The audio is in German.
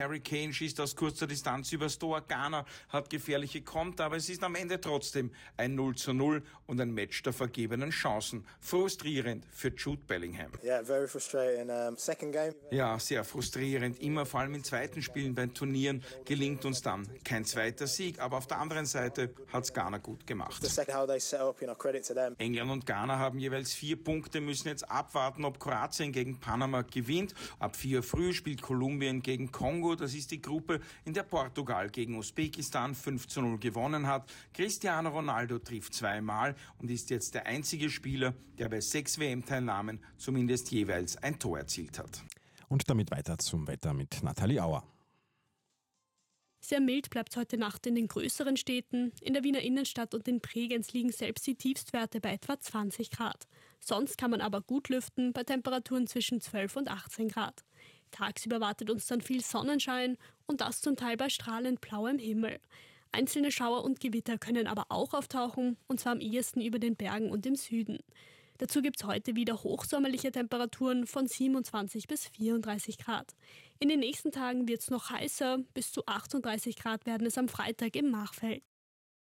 Harry Kane schießt aus kurzer Distanz übers Tor, Ghana hat gefährliche Konter, aber es ist am Ende trotzdem ein 0:0 und ein Match der vergebenen Chancen. Frustrierend für Jude Bellingham. Yeah, very frustrating. Second game. Ja, sehr frustrierend. Immer vor allem in zweiten Spielen bei Turnieren gelingt uns dann kein zweiter Sieg, aber auf der anderen Seite hat's Ghana gut gemacht. England und Ghana haben jeweils 4 Punkte, müssen jetzt abwarten, ob Kroatien gegen Panama gewinnt. Ab 4 Uhr früh spielt Kolumbien gegen Kongo. Das ist die Gruppe, in der Portugal gegen Usbekistan 5:0 gewonnen hat. Cristiano Ronaldo trifft 2-mal und ist jetzt der einzige Spieler, der bei 6 WM-Teilnahmen zumindest jeweils ein Tor erzielt hat. Und damit weiter zum Wetter mit Nathalie Auer. Sehr mild bleibt es heute Nacht in den größeren Städten. In der Wiener Innenstadt und in Bregenz liegen selbst die Tiefstwerte bei etwa 20 Grad. Sonst kann man aber gut lüften bei Temperaturen zwischen 12 und 18 Grad. Tagsüber wartet uns dann viel Sonnenschein und das zum Teil bei strahlend blauem Himmel. Einzelne Schauer und Gewitter können aber auch auftauchen, und zwar am ehesten über den Bergen und im Süden. Dazu gibt es heute wieder hochsommerliche Temperaturen von 27 bis 34 Grad. In den nächsten Tagen wird es noch heißer, bis zu 38 Grad werden es am Freitag im Machfeld.